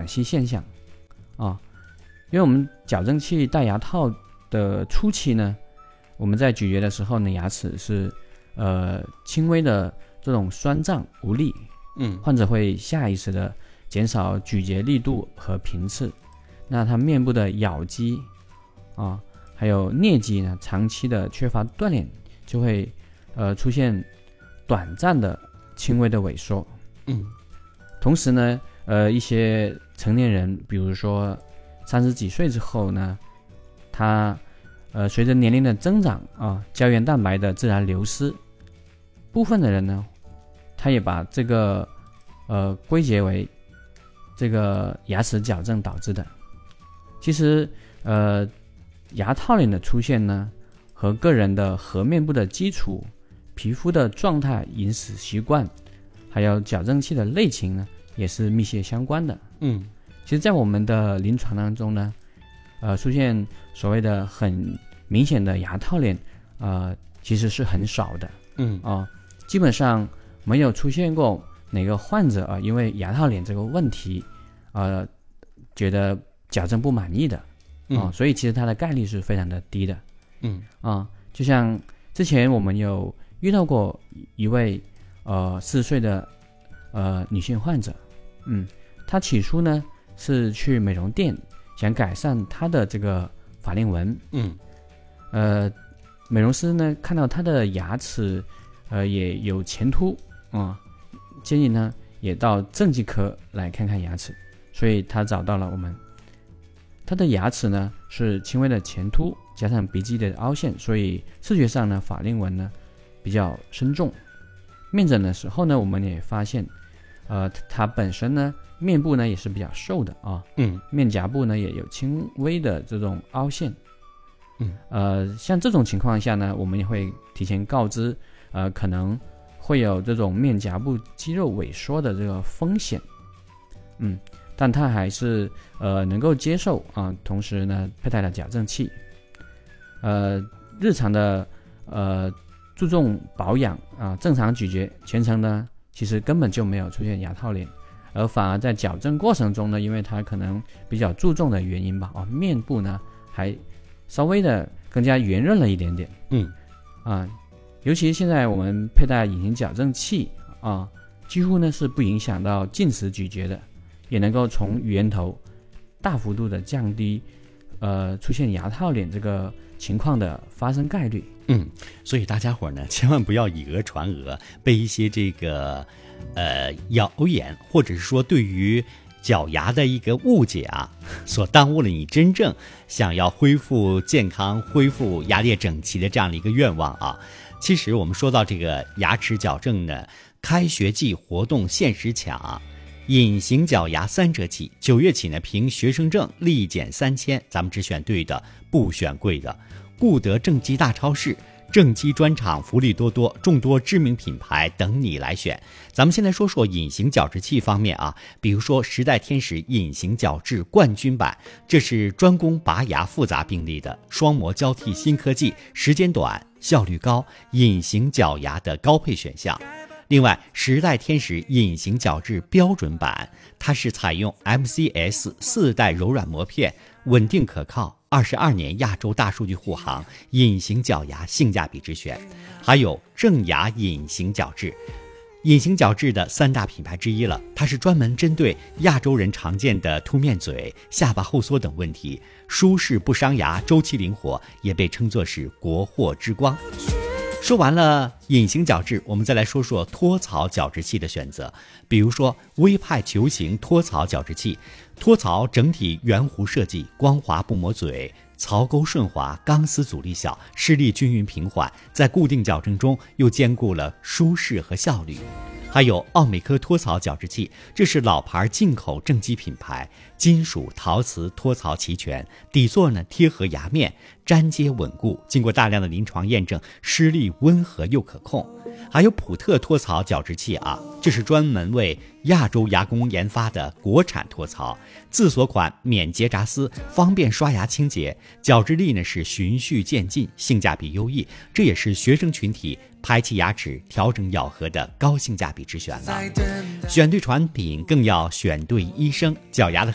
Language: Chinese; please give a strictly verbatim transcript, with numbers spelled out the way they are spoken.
短息现象啊。因为我们矫正器戴牙套的初期呢，我们在咀嚼的时候呢，牙齿是呃轻微的这种酸胀无力， 嗯， 患者会下意识的减少咀嚼力度和频次，那他面部的咬肌啊，还有颞肌呢，长期的缺乏锻炼，就会呃出现短暂的轻微的萎缩。 嗯， 同时呢，呃，一些成年人，比如说三十几岁之后呢，他呃随着年龄的增长啊，胶原蛋白的自然流失，部分的人呢，他也把这个呃归结为这个牙齿矫正导致的。其实呃牙套脸的出现呢，和个人的颌面部的基础、皮肤的状态、饮食习惯，还有矫正器的类型呢，也是密切相关的。 嗯， 其实在我们的临床当中呢，呃，出现所谓的很明显的牙套脸，呃，其实是很少的。 嗯啊、呃，基本上没有出现过哪个患者啊、呃，因为牙套脸这个问题，呃，觉得矫正不满意的。啊、 嗯呃，所以其实它的概率是非常的低的。 嗯啊、呃，就像之前我们有遇到过一位呃四十岁的呃女性患者，嗯，她起初呢是去美容店想改善她的这个法令纹， 嗯呃，美容师呢看到她的牙齿呃也有前凸啊、呃，建议呢也到正畸科来看看牙齿，所以她找到了我们。她的牙齿呢是轻微的前凸，加上鼻基的凹陷，所以视觉上呢法令纹呢比较深重。面诊的时候呢，我们也发现，呃，她本身呢面部呢也是比较瘦的啊， 嗯面颊部呢也有轻微的这种凹陷。 嗯， 呃，像这种情况下呢，我们也会提前告知，呃，可能会有这种面颊部肌肉萎缩的这个风险。嗯，但他还是呃能够接受啊、呃，同时呢佩戴了矫正器，呃，日常的呃注重保养啊、呃，正常咀嚼，全程呢其实根本就没有出现牙套脸，而反而在矫正过程中呢，因为他可能比较注重的原因吧，啊，面部呢还稍微的更加圆润了一点点。 嗯啊，尤其现在我们佩戴隐形矫正器啊，几乎呢是不影响到进食咀嚼的，也能够从源头大幅度的降低呃出现牙套脸这个情况的发生概率。 嗯，所以大家伙呢，千万不要以讹传讹，被一些这个呃谣言，或者是说对于矫牙的一个误解啊，所耽误了你真正想要恢复健康、恢复牙列整齐的这样的一个愿望啊。其实我们说到这个牙齿矫正呢，开学季活动限时抢，隐形矫牙三折起，九月起呢，凭学生证立减三千，咱们只选对的，不选贵的。固德正畸大超市，正畸专场福利多多，众多知名品牌等你来选。咱们先来说说隐形矫治器方面啊，比如说时代天使隐形矫治冠军版，这是专攻拔牙复杂病例的双模交替新科技，时间短、效率高，隐形矫牙的高配选项。另外，时代天使隐形矫治标准版，它是采用 M C S 四代柔软膜片，稳定可靠，二十二年亚洲大数据护航，隐形矫牙性价比之选。还有正牙隐形矫治，隐形矫治的三大品牌之一了，它是专门针对亚洲人常见的凸面嘴、下巴后缩等问题，舒适不伤牙，周期灵活，也被称作是国货之光。说完了隐形矫治，我们再来说说托槽矫治器的选择。比如说微派球形托槽矫治器，托槽整体圆弧设计，光滑不磨嘴，槽沟顺滑，钢丝阻力小，施力均匀平缓，在固定矫正中又兼顾了舒适和效率。还有奥美科托槽矫治器，这是老牌进口正畸品牌，金属、陶瓷托槽齐全，底座呢贴合牙面，粘接稳固，经过大量的临床验证，施力温和又可控。还有普特托槽矫治器啊，这是专门为亚洲牙工研发的国产托槽，自锁款，免结扎丝，方便刷牙清洁，矫治力呢是循序渐进，性价比优异，这也是学生群体排齐牙齿、调整咬合的高性价比之选了。选对产品，更要选对医生。矫牙的